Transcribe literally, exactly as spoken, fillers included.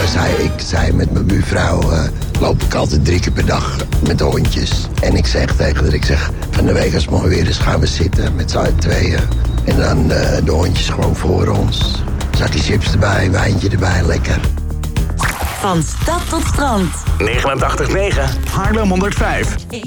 zei, ik zei met mijn buurvrouw, uh, loop ik altijd drie keer per dag met de hondjes. En ik zeg tegen haar, ik zeg, van de week als het mooi weer is gaan we zitten met z'n tweeën. En dan uh, de hondjes gewoon voor ons. Zakje chips erbij, wijntje erbij, lekker. Van stad tot strand. negenentachtig komma negen Haarlem honderdvijf. Ik